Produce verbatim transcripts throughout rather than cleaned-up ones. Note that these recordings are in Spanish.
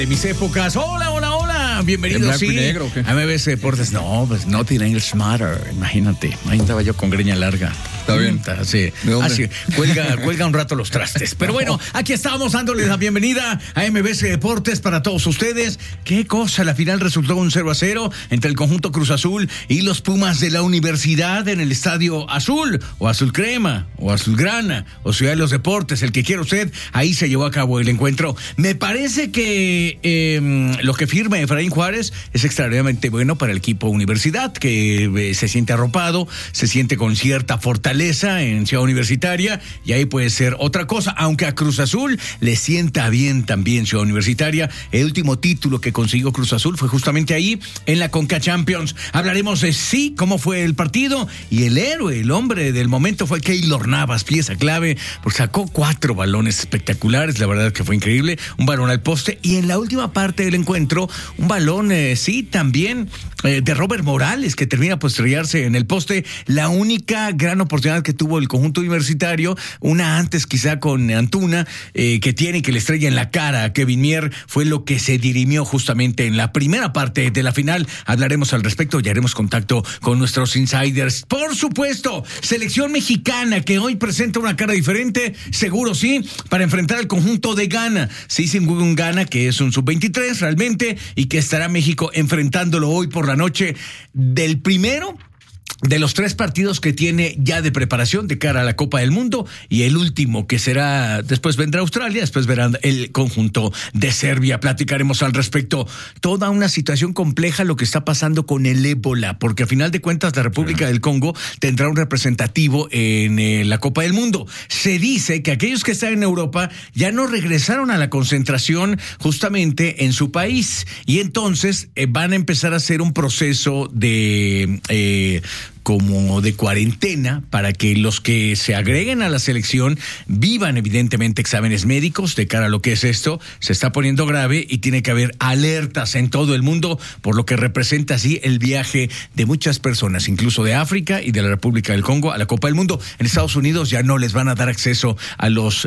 De mis épocas. Hola, hola, hola. Bienvenidos, sí. Negro, ¿o qué? A M B C Deportes. No, pues Nothing Else Matter. Imagínate. Ahí estaba yo con greña larga. Está bien. Está, sí. ¿De dónde? Así, cuelga, cuelga un rato los trastes. Pero bueno, aquí estamos dándoles la bienvenida a M B C Deportes para todos ustedes. Qué cosa, la final resultó un cero a cero entre el conjunto Cruz Azul y los Pumas de la Universidad en el Estadio Azul, o Azul Crema, o Azulgrana, o Ciudad de los Deportes, el que quiera usted. Ahí se llevó a cabo el encuentro. Me parece que eh, lo que firma Efraín Juárez es extraordinariamente bueno para el equipo Universidad, que eh, se siente arropado, se siente con cierta fortaleza en Ciudad Universitaria, y ahí puede ser otra cosa, aunque a Cruz Azul le sienta bien también Ciudad Universitaria. El último título que consiguió Cruz Azul fue justamente ahí, en la Conca Champions. Hablaremos de sí, cómo fue el partido, y el héroe, el hombre del momento fue Keylor Navas, pieza clave, porque sacó cuatro balones espectaculares, la verdad que fue increíble, un balón al poste, y en la última parte del encuentro, un balón, eh, sí, también eh, de Robert Morales, que termina por estrellarse en el poste. La única gran oportunidad que tuvo el conjunto universitario, una antes quizá con Antuna, eh, que tiene que le estrella en la cara a Kevin Mier, fue lo que se dirimió justamente en la primera parte de la final. Hablaremos al respecto y haremos contacto con nuestros insiders. Por supuesto, selección mexicana que hoy presenta una cara diferente, seguro sí, para enfrentar al conjunto de Ghana. Sí, sin un Ghana que es un sub veintitrés realmente, y que estará México enfrentándolo hoy por la noche, del primero de los tres partidos que tiene ya de preparación de cara a la Copa del Mundo, y el último que será, después vendrá Australia, después verán el conjunto de Serbia. Platicaremos al respecto. Toda una situación compleja lo que está pasando con el ébola, porque a final de cuentas la República del Congo tendrá un representativo en eh, la Copa del Mundo. Se dice que aquellos que están en Europa ya no regresaron a la concentración justamente en su país, y entonces eh, van a empezar a hacer un proceso de eh, como de cuarentena para que los que se agreguen a la selección vivan evidentemente exámenes médicos de cara a lo que es esto. Se está poniendo grave y tiene que haber alertas en todo el mundo, por lo que representa así el viaje de muchas personas, incluso de África y de la República del Congo, a la Copa del Mundo. En Estados Unidos ya no les van a dar acceso a los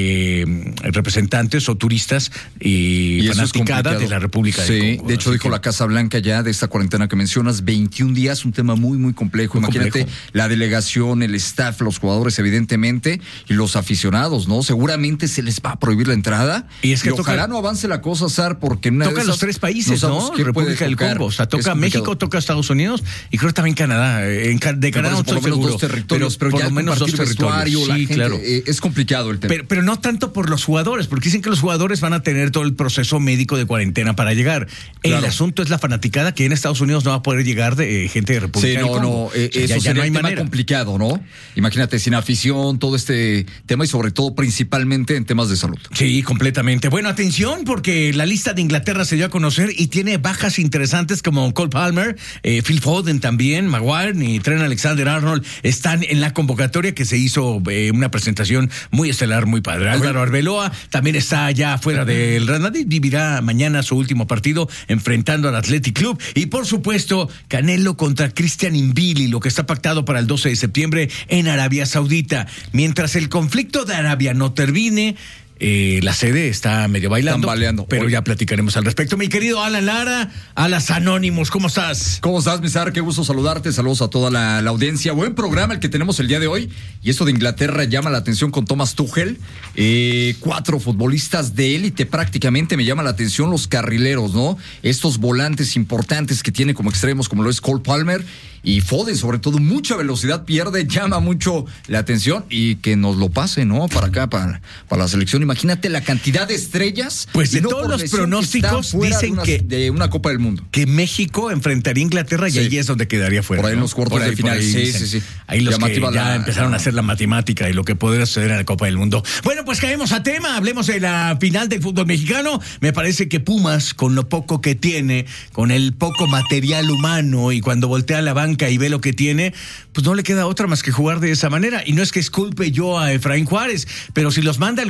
eh, representantes o turistas y, y fanaticadas de la República sí, del Congo. De hecho, así dijo que la Casa Blanca ya de esta cuarentena que mencionas, veintiún días, un tema muy, muy complejo. Muy Imagínate complejo. La delegación, el staff, los jugadores, evidentemente, y los aficionados, ¿no? Seguramente se les va a prohibir la entrada. Y es que y toca, ojalá no avance la cosa, Sar, porque una toca de esas, los tres países, ¿no? ¿no? República del Congo. O sea, toca México, toca Estados Unidos y creo que también Canadá. En, de Canadá no estoy seguro. Dos territorios, pero, pero por ya lo menos dos territorios. Sí, gente, claro. Eh, es complicado el tema. Pero, pero no tanto por los jugadores, porque dicen que los jugadores van a tener todo el proceso médico de cuarentena para llegar. Claro. El asunto es la fanaticada, que en Estados Unidos no va a poder llegar de eh, gente de República sí, del no, Congo. No, eh, o sea, eso ya, ya no hay tema manera. Complicado, ¿no? Imagínate, sin afición, todo este tema y sobre todo principalmente en temas de salud. Sí, completamente. Bueno, atención, porque la lista de Inglaterra se dio a conocer y tiene bajas interesantes como Cole Palmer, eh, Phil Foden también, Maguire y Trent Alexander-Arnold están en la convocatoria que se hizo eh, una presentación muy estelar, muy padre. Álvaro Arbeloa también está ya fuera del Real Madrid, vivirá mañana su último partido enfrentando al Athletic Club, y por supuesto Canelo contra Christian Mbili, lo que está pactado para el doce de septiembre en Arabia Saudita. Mientras el conflicto de Arabia no termine, Eh, la sede está medio bailando, baleando, pero Oye. ya platicaremos al respecto. Mi querido Alan Lara, Alas Anónimos, ¿cómo estás? ¿Cómo estás, Misar? Qué gusto saludarte, saludos a toda la, la audiencia. Buen programa el que tenemos el día de hoy, y esto de Inglaterra llama la atención con Thomas Tuchel, eh, cuatro futbolistas de élite prácticamente. Me llama la atención los carrileros, ¿no? Estos volantes importantes que tiene como extremos, como lo es Cole Palmer y Foden, sobre todo, mucha velocidad pierde, llama mucho la atención, y que nos lo pase, ¿no? Para acá, para, para la selección. Imagínate la cantidad de estrellas. Pues de no todos los pronósticos que dicen de una, que de una Copa del Mundo, que México enfrentaría a Inglaterra, sí, y ahí es donde quedaría fuera. Por ahí en ¿no? los cuartos ahí, de final. Ahí, sí, sí, sí. Ahí los Llamativa que ya la, empezaron la... a hacer la matemática y lo que podría suceder en la Copa del Mundo. Bueno, pues caemos a tema, hablemos de la final del fútbol mexicano. Me parece que Pumas, con lo poco que tiene, con el poco material humano, y cuando voltea a la banca y ve lo que tiene, pues no le queda otra más que jugar de esa manera. Y no es que esculpe yo a Efraín Juárez, pero si los manda el golpe por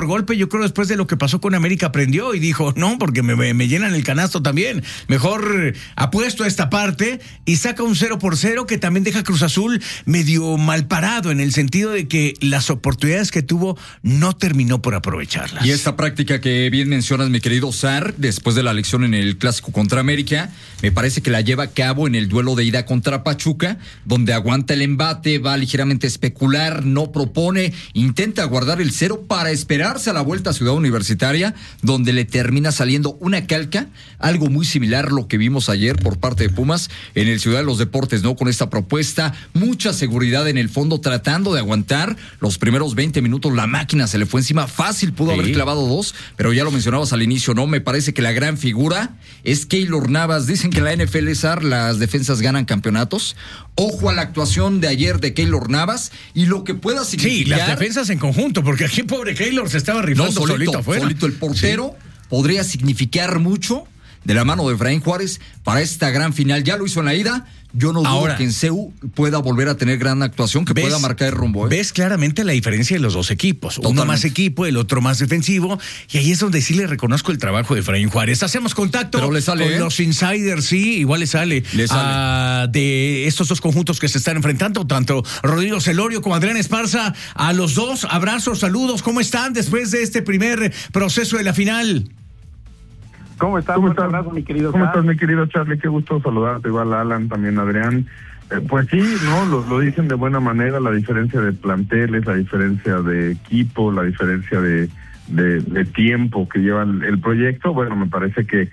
por golpe, yo creo después de lo que pasó con América aprendió y dijo, no, porque me, me, me llenan el canasto también. Mejor apuesto a esta parte y saca un cero por cero que también deja Cruz Azul medio mal parado en el sentido de que las oportunidades que tuvo no terminó por aprovecharlas. Y esta práctica que bien mencionas, mi querido Sar, después de la elección en el Clásico contra América, me parece que la lleva a cabo en el duelo de ida contra Pachuca, donde aguanta el embate, va ligeramente a especular, no propone, intenta guardar el cero para esperarse a la vuelta a Ciudad Universitaria, donde le termina saliendo una calca, algo muy similar a lo que vimos ayer por parte de Pumas en el Ciudad de los Deportes, ¿no? Con esta propuesta, mucha seguridad en el fondo, tratando de aguantar los primeros veinte minutos, la máquina se le fue encima, fácil, pudo sí. haber clavado dos, pero ya lo mencionabas al inicio, ¿no? Me parece que la gran figura es Keylor Navas. Dicen que en la N F L, Sar, las defensas ganan campeonatos. Ojo a la actuación de ayer de Keylor Navas y lo que pueda significar. Sí, las defensas en conjunto, porque aquí pobre Keylor se estaba rifando no, solito, solito afuera. Solito el portero sí. podría significar mucho de la mano de Efraín Juárez para esta gran final. Ya lo hizo en la ida. Yo no dudo Ahora, que en C U pueda volver a tener gran actuación, que ves, pueda marcar el rumbo. ¿eh? Ves claramente la diferencia de los dos equipos. Totalmente. Uno más equipo, el otro más defensivo. Y ahí es donde sí le reconozco el trabajo de Efraín Juárez. Hacemos contacto Pero le sale, con ¿eh? los insiders, sí, igual le sale. Le sale. A, de estos dos conjuntos que se están enfrentando, tanto Rodrigo Celorio como Adrián Esparza. A los dos, abrazos, saludos. ¿Cómo están después de este primer proceso de la final? ¿Cómo estás? ¿Cómo estás, abrazo, mi querido ¿Cómo estás, mi querido Charlie? Qué gusto saludarte, igual a Alan, también a Adrián. Eh, pues sí, no, lo, lo dicen de buena manera, la diferencia de planteles, la diferencia de equipo, la diferencia de, de, de tiempo que lleva el, el proyecto. Bueno, me parece que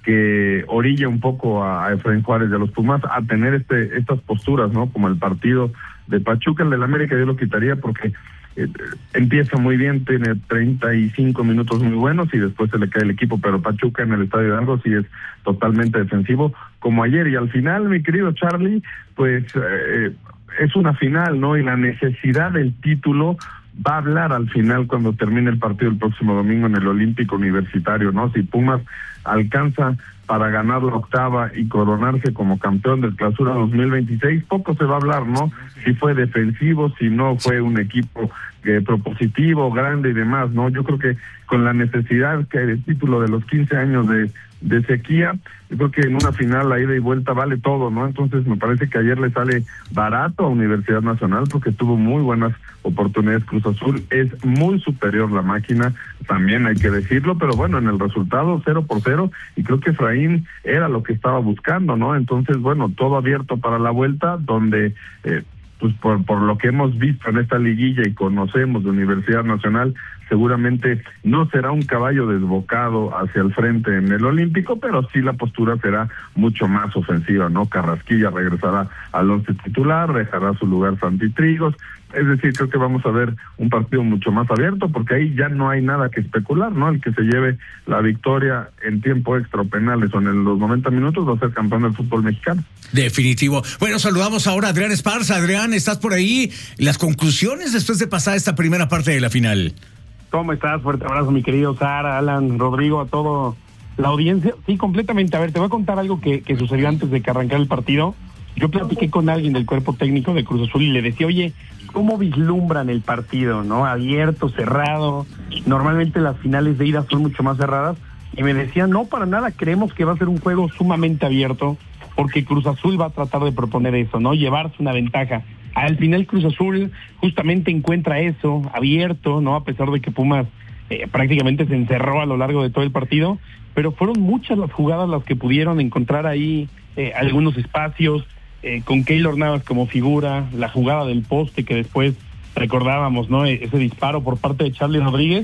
que orilla un poco a, a Efraín Juárez de los Pumas a tener este estas posturas, ¿no? Como el partido de Pachuca, el del América yo lo quitaría porque Eh, empieza muy bien, tiene treinta y cinco minutos muy buenos y después se le cae el equipo, pero Pachuca en el Estadio de Hidalgo sí es totalmente defensivo como ayer, y al final, mi querido Charlie, pues eh, es una final, ¿no? Y la necesidad del título va a hablar al final cuando termine el partido el próximo domingo en el Olímpico Universitario, ¿no? Si Pumas alcanza para ganar la octava y coronarse como campeón del Clausura dos mil veintiséis, poco se va a hablar, ¿no? Si fue defensivo, si no fue un equipo eh, propositivo, grande y demás, ¿no? Yo creo que con la necesidad que el título de los quince años de, de sequía, yo creo que en una final la ida y vuelta vale todo, ¿no? Entonces me parece que ayer le sale barato a Universidad Nacional porque tuvo muy buenas oportunidades Cruz Azul, es muy superior la máquina, también hay que decirlo, pero bueno, en el resultado cero por cero, y creo que Efraín era lo que estaba buscando, ¿no? Entonces, bueno, todo abierto para la vuelta, donde eh, pues por, por lo que hemos visto en esta liguilla y conocemos de Universidad Nacional, seguramente no será un caballo desbocado hacia el frente en el Olímpico, pero sí la postura será mucho más ofensiva, ¿no? Carrasquilla regresará al once titular, dejará su lugar Santi Trigos, es decir, creo que vamos a ver un partido mucho más abierto, porque ahí ya no hay nada que especular, ¿no? El que se lleve la victoria en tiempo extra penales o en los noventa minutos va a ser campeón del fútbol mexicano. Definitivo. Bueno, saludamos ahora a Adrián Esparza. Adrián, ¿estás por ahí? Las conclusiones después de pasar esta primera parte de la final. ¿Cómo estás? Fuerte abrazo, mi querido Sara, Alan, Rodrigo, a toda la audiencia. Sí, completamente. A ver, te voy a contar algo que, que sucedió antes de que arrancara el partido. Yo platiqué con alguien del cuerpo técnico de Cruz Azul y le decía, oye, ¿cómo vislumbran el partido, no? Abierto, cerrado. Normalmente las finales de ida son mucho más cerradas. Y me decía, no, para nada, creemos que va a ser un juego sumamente abierto, porque Cruz Azul va a tratar de proponer eso, ¿no? Llevarse una ventaja. Al final Cruz Azul justamente encuentra eso, abierto, ¿no? A pesar de que Pumas eh, prácticamente se encerró a lo largo de todo el partido, pero fueron muchas las jugadas las que pudieron encontrar ahí eh, algunos espacios, eh, con Keylor Navas como figura, la jugada del poste que después recordábamos, ¿no? Ese disparo por parte de Charlie Rodríguez,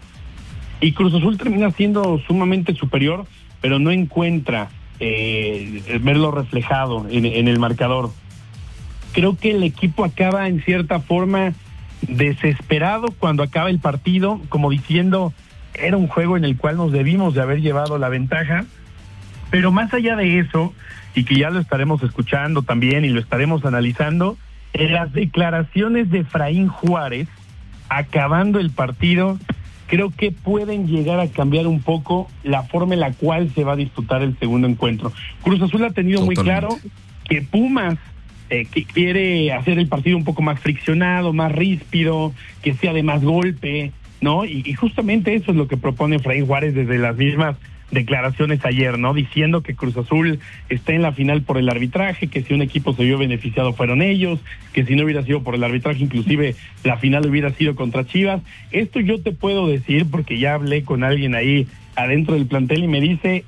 y Cruz Azul termina siendo sumamente superior, pero no encuentra eh, verlo reflejado en, en el marcador. Creo que el equipo acaba en cierta forma desesperado cuando acaba el partido, como diciendo, era un juego en el cual nos debimos de haber llevado la ventaja, pero más allá de eso, y que ya lo estaremos escuchando también y lo estaremos analizando, en las declaraciones de Efraín Juárez, acabando el partido, creo que pueden llegar a cambiar un poco la forma en la cual se va a disputar el segundo encuentro. Cruz Azul ha tenido Totalmente. muy claro que Pumas Eh, que quiere hacer el partido un poco más friccionado, más ríspido, que sea de más golpe, ¿no? Y, y justamente eso es lo que propone Efraín Juárez desde las mismas declaraciones ayer, ¿no? Diciendo que Cruz Azul está en la final por el arbitraje, que si un equipo se vio beneficiado fueron ellos, que si no hubiera sido por el arbitraje, inclusive la final hubiera sido contra Chivas. Esto yo te puedo decir porque ya hablé con alguien ahí adentro del plantel y me dice,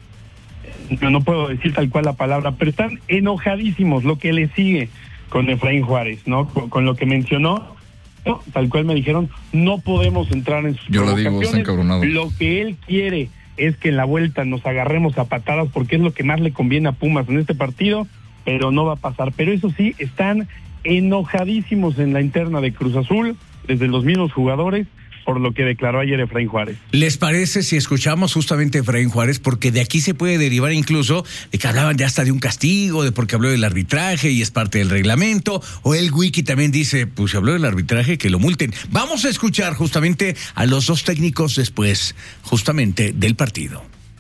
no, no puedo decir tal cual la palabra, pero están enojadísimos lo que le sigue con Efraín Juárez, ¿no? Con, con lo que mencionó, no, tal cual me dijeron, no podemos entrar en sus Yo lo digo, está encabronado. Lo que él quiere es que en la vuelta nos agarremos a patadas porque es lo que más le conviene a Pumas en este partido, pero no va a pasar. Pero eso sí, están enojadísimos en la interna de Cruz Azul, desde los mismos jugadores, por lo que declaró ayer Efraín Juárez. ¿Les parece si escuchamos justamente a Efraín Juárez? Porque de aquí se puede derivar incluso de que hablaban ya hasta de un castigo, de porque habló del arbitraje y es parte del reglamento, o el Wiki también dice, pues si habló del arbitraje, que lo multen. Vamos a escuchar justamente a los dos técnicos después, justamente del partido.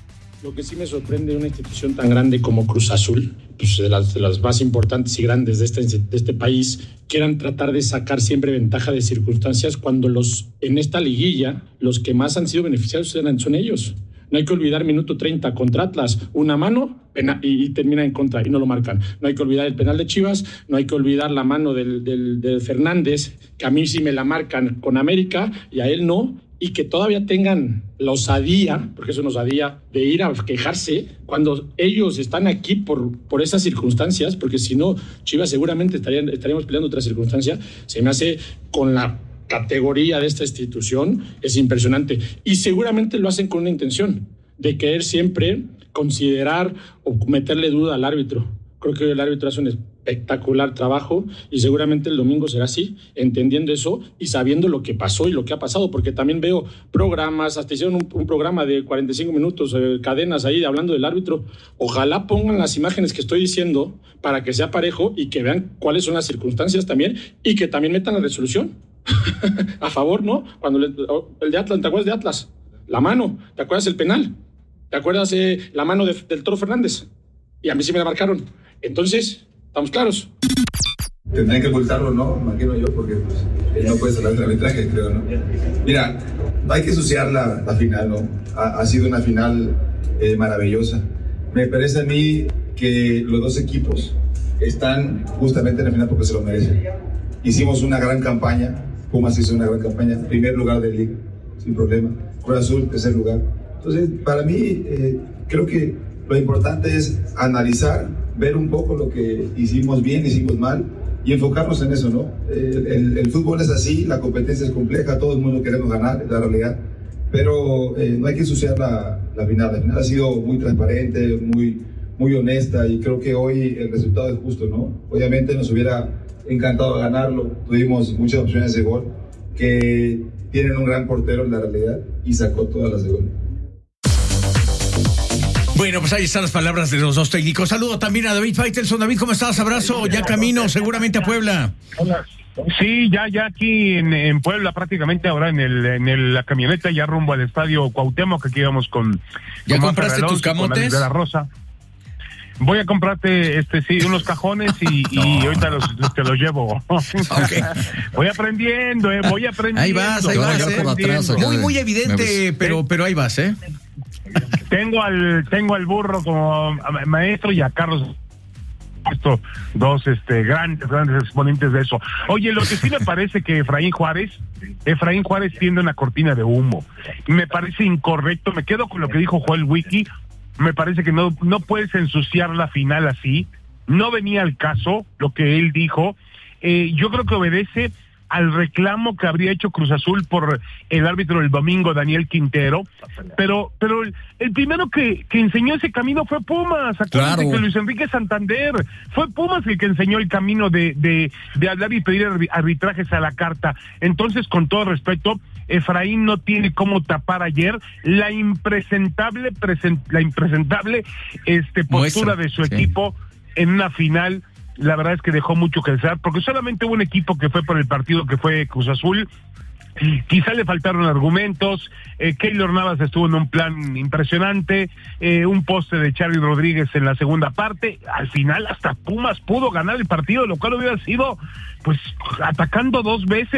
Lo que sí me sorprende de una institución tan grande como Cruz Azul, pues de las, de las más importantes y grandes de este, de este país, quieran tratar de sacar siempre ventaja de circunstancias cuando los en esta liguilla los que más han sido beneficiados eran, son ellos. No hay que olvidar minuto treinta contra Atlas, una mano pena, y, y termina en contra y no lo marcan. No hay que olvidar el penal de Chivas, no hay que olvidar la mano del, del, del Fernández, que a mí sí me la marcan con América y a él no, y que todavía tengan la osadía, porque es una osadía, de ir a quejarse cuando ellos están aquí por, por esas circunstancias, porque si no, Chivas seguramente estarían, estaríamos peleando otra circunstancia. Se me hace con la categoría de esta institución, es impresionante. Y seguramente lo hacen con una intención de querer siempre considerar o meterle duda al árbitro. Creo que el árbitro hace un espectacular trabajo y seguramente el domingo será así, entendiendo eso y sabiendo lo que pasó y lo que ha pasado, porque también veo programas, hasta hicieron un, un programa de cuarenta y cinco minutos, eh, cadenas ahí hablando del árbitro. Ojalá pongan las imágenes que estoy diciendo para que sea parejo y que vean cuáles son las circunstancias también y que también metan la resolución a favor, ¿no? Cuando le, el de Atlas, ¿te acuerdas de Atlas? La mano, ¿te acuerdas el penal? ¿Te acuerdas eh, la mano de, del Toro Fernández? Y a mí sí me la marcaron. Entonces, ¿estamos claros? Tendrían que ocultarlo, ¿no? Imagino yo, porque pues, él no puede hablar de arbitraje, creo, ¿no? Mira, no hay que ensuciar la, la final, ¿no? Ha, ha sido una final eh, maravillosa. Me parece a mí que los dos equipos están justamente en la final porque se lo merecen. Hicimos una gran campaña, Pumas hizo una gran campaña, primer lugar de liga, sin problema. Cruz Azul, tercer lugar. Entonces, para mí, eh, creo que lo importante es analizar, ver un poco lo que hicimos bien, hicimos mal y enfocarnos en eso, ¿no? El, el, el fútbol es así, la competencia es compleja, todo el mundo queremos ganar, es la realidad, pero eh, no hay que ensuciar la, la final. La final ha sido muy transparente, muy, muy honesta y creo que hoy el resultado es justo, ¿no? Obviamente nos hubiera encantado ganarlo, tuvimos muchas opciones de gol, que tienen un gran portero en la realidad y sacó todas las de gol. Bueno, pues ahí están las palabras de los dos técnicos. Saludo también a David Faitelson. David, ¿cómo estás? Abrazo, ya camino seguramente a Puebla. Sí, ya ya aquí en, en Puebla prácticamente ahora en el en el, la camioneta ya rumbo al estadio Cuauhtémoc, que aquí íbamos con... ¿Ya con compraste Alonso, tus camotes? De la Rosa. Voy a comprarte, este sí, unos cajones y, no. y ahorita los, los, te los llevo. Okay. Voy aprendiendo, eh, voy aprendiendo. Ahí vas, ahí vas, eh. atrás, muy, muy evidente, pero, pero ahí vas, ¿eh? Tengo al, tengo al burro como maestro y a Carlos, esto, dos este grandes, grandes exponentes de eso. Oye, lo que sí me parece que Efraín Juárez, Efraín Juárez tiende una cortina de humo. Me parece incorrecto, me quedo con lo que dijo Joel Wiki. Me parece que no, no puedes ensuciar la final así. No venía al caso lo que él dijo. Eh, yo creo que obedece al reclamo que habría hecho Cruz Azul por el árbitro del domingo, Daniel Quintero. Pero pero el, el primero que, que enseñó ese camino fue Pumas. Acuérdense claro. que Luis Enrique Santander fue Pumas el que enseñó el camino de, de, de hablar y pedir arbitrajes a la carta. Entonces, con todo respeto, Efraín no tiene cómo tapar ayer la impresentable present, la impresentable este postura Muestra, de su sí. equipo en una final. La verdad es que dejó mucho que desear, porque solamente hubo un equipo que fue por el partido, que fue Cruz Azul. Quizá le faltaron argumentos. eh, Keylor Navas estuvo en un plan impresionante, eh, un poste de Charly Rodríguez en la segunda parte. Al final hasta Pumas pudo ganar el partido, lo cual hubiera sido pues atacando dos veces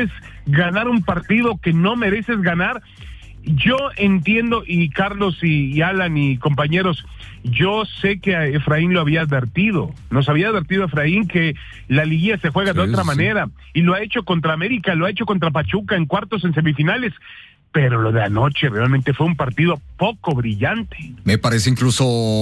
ganar un partido que no mereces ganar. Yo entiendo, y Carlos y, y Alan y compañeros, yo sé que a Efraín lo había advertido, nos había advertido Efraín que la liguilla se juega sí, de otra sí. manera, y lo ha hecho contra América, lo ha hecho contra Pachuca en cuartos, en semifinales, pero lo de anoche realmente fue un partido poco brillante. Me parece incluso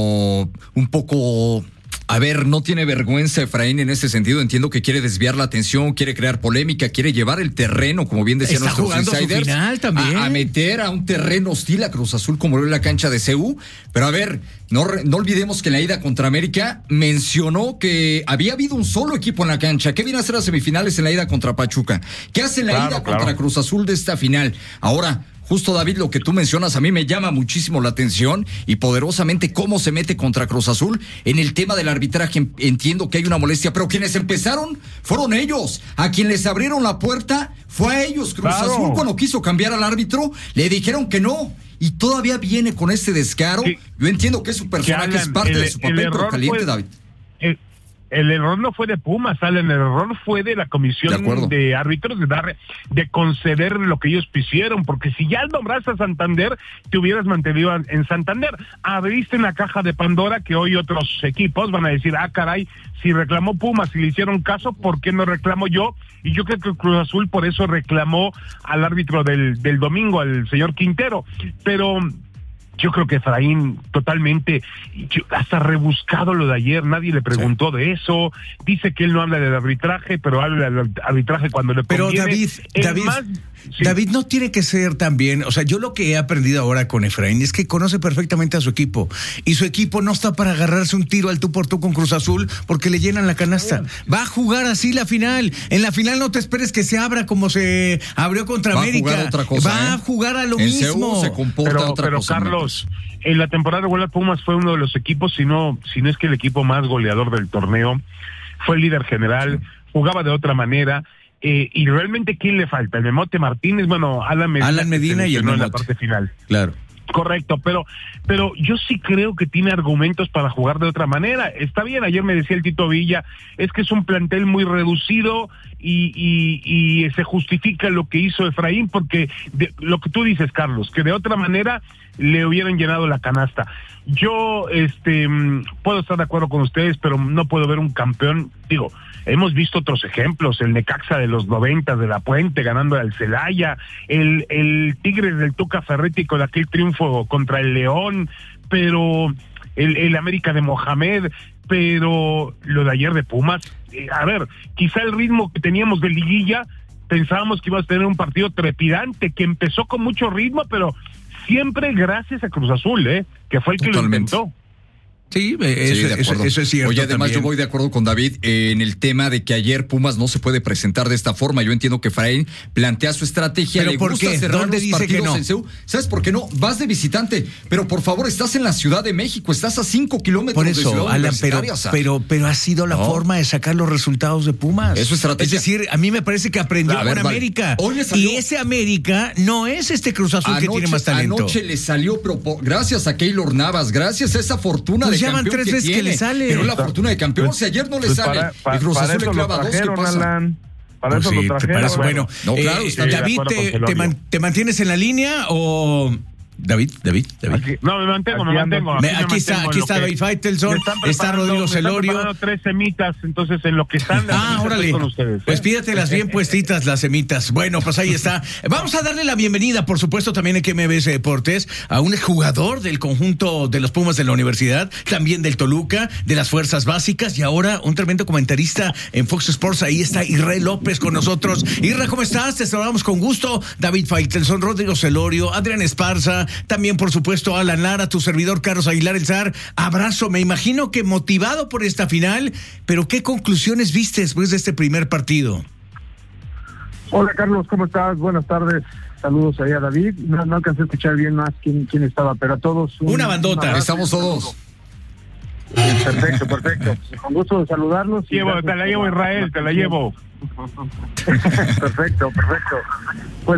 un poco... A ver, no tiene vergüenza Efraín en ese sentido. Entiendo que quiere desviar la atención, quiere crear polémica, quiere llevar el terreno, como bien decían nuestros insiders, final también. A, a meter a un terreno hostil a Cruz Azul como lo en la cancha de C U. Pero a ver, no, no olvidemos que en la ida contra América mencionó que había habido un solo equipo en la cancha. ¿Qué viene a hacer las semifinales en la ida contra Pachuca? ¿Qué hace en la claro, ida claro. contra Cruz Azul de esta final? Ahora... Justo, David, lo que tú mencionas a mí me llama muchísimo la atención y poderosamente cómo se mete contra Cruz Azul en el tema del arbitraje. Entiendo que hay una molestia, pero quienes empezaron fueron ellos. A quien les abrieron la puerta fue a ellos. Cruz claro. Azul, cuando quiso cambiar al árbitro, le dijeron que no. Y todavía viene con este descaro. Sí. Yo entiendo que su personaje que, Alan, es parte el, de su papel, pero caliente, fue, David. El... El error no fue de Pumas, Alan, el error fue de la comisión de, de árbitros de dar, de conceder lo que ellos quisieron, porque si ya nombraste a Santander, te hubieras mantenido en Santander. Abriste una caja de Pandora que hoy otros equipos van a decir, ah, caray, si reclamó Pumas y le hicieron caso, ¿por qué no reclamo yo? Y yo creo que Cruz Azul por eso reclamó al árbitro del, del domingo, al señor Quintero, pero... Yo creo que Efraín totalmente, hasta rebuscado lo de ayer, nadie le preguntó sí. de eso, dice que él no habla del arbitraje, pero habla del arbitraje cuando le pero conviene. David, el David, más, sí. David no tiene que ser también, o sea, yo lo que he aprendido ahora con Efraín es que conoce perfectamente a su equipo, y su equipo no está para agarrarse un tiro al tú por tú con Cruz Azul porque le llenan la canasta. Va a jugar así la final, en la final no te esperes que se abra como se abrió contra Va América, a jugar otra cosa, va ¿eh? a jugar a lo en mismo. Se comporta pero, otra pero cosa, Carlos, en la temporada regular Pumas fue uno de los equipos, si no, si no es que el equipo más goleador del torneo, fue el líder general, sí. jugaba de otra manera, eh, y realmente ¿quién le falta? El Memote Martínez, bueno, Alan Medina, Alan Medina y el Memote en la parte final. Claro. Correcto, pero pero yo sí creo que tiene argumentos para jugar de otra manera. Está bien, ayer me decía el Tito Villa, es que es un plantel muy reducido y, y, y se justifica lo que hizo Efraín, porque de, lo que tú dices, Carlos, que de otra manera le hubieran llenado la canasta. Yo este puedo estar de acuerdo con ustedes, pero no puedo ver un campeón, digo, hemos visto otros ejemplos, el Necaxa de los noventas de La Puente ganando al Celaya, el, el Tigres del Tuca Ferretti con aquel triunfo contra el León, pero el, el América de Mohamed, pero lo de ayer de Pumas, eh, a ver, quizá el ritmo que teníamos de liguilla, pensábamos que iba a tener un partido trepidante, que empezó con mucho ritmo, pero siempre gracias a Cruz Azul, ¿eh? que fue el que Totalmente. lo inventó. Sí, eso, sí, de eso, eso es cierto. Oye, además también. yo voy de acuerdo con David eh, en el tema de que ayer Pumas no se puede presentar de esta forma. Yo entiendo que Efraín plantea su estrategia. ¿Pero le por gusta qué? cerrar ¿Dónde los dice partidos que no? en C U. ¿Sabes por qué no? Vas de visitante, pero por favor, estás en la Ciudad de México, estás a cinco kilómetros por eso, de Ciudad Alan, pero, Universitaria. pero, pero ha sido la no. forma de sacar los resultados de Pumas. Es su estrategia. Es decir, a mí me parece que aprendió con vale. América. Hoy le salió... Y ese América no es este Cruz Azul anoche, que tiene más talento. Anoche le salió, gracias a Keylor Navas, gracias a esa fortuna pues de campeón tres que veces tiene. Que le sale. Pero la fortuna de campeón, pues, si ayer no le pues sale, para, para, y Cruz Azul le clava dos, ¿qué pasa? Alan, para pues eso sí, lo trajeron. Parece, bueno, no, claro, eh, está David, te, te, man, ¿te mantienes en la línea o...? David, David, David. Aquí, no, me mantengo, aquí me mantengo. Aquí, me, aquí está, aquí está David Faitelson, está Rodrigo Celorio. Tres semitas, entonces en lo que están. Ah, órale. Con ustedes, ¿eh? Pues pídatelas bien puestitas las semitas. Bueno, pues ahí está. Vamos a darle la bienvenida, por supuesto, también en M B S Deportes, a un jugador del conjunto de los Pumas de la Universidad, también del Toluca, de las Fuerzas Básicas, y ahora un tremendo comentarista en Fox Sports. Ahí está Israel López con nosotros. Isra, ¿cómo estás? Te saludamos con gusto. David Faitelson, Rodrigo Celorio, Adrián Esparza, también, por supuesto, Alan Lara, tu servidor Carlos Aguilar El Zar. Abrazo, me imagino que motivado por esta final, pero ¿qué conclusiones viste después de este primer partido? Hola, Carlos, ¿cómo estás? Buenas tardes. Saludos ahí a David. No, no alcancé a escuchar bien más quién, quién estaba, pero a todos... Un, Una bandota. Un Estamos todos. Perfecto, perfecto. Con gusto de saludarlos. Llevo, te la llevo, Israel, te la llevo. Perfecto, perfecto. Pues